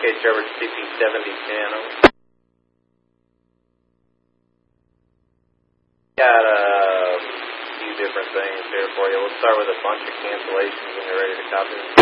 Case Trevor CP7010. Got a few different things here for you. We'll start with a bunch of cancellations when you're ready to copy.